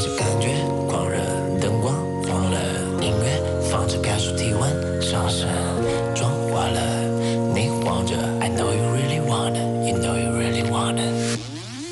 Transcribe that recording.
着感觉，狂热灯光，慌了音乐，放着感受体温上升。